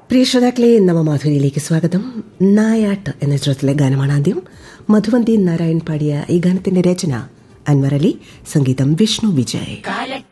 പ്രിയ ശ്രോതാക്കളെ, നവമാധുരിയിലേക്ക് സ്വാഗതം. നായാട്ട് എന്ന ചിത്രത്തിലെ ഗാനമാണ് ആദ്യം. മധുവന്തി നാരായൺ പാടിയ ഈ ഗാനത്തിന്റെ രചന അൻവർ അലി, സംഗീതം വിഷ്ണു വിജയ്.